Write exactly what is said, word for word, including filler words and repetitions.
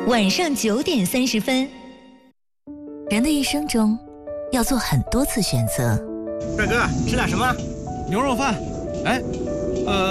晚上九点三十分。人的一生中，要做很多次选择。 帅哥，吃点什么？ 牛肉饭。哎，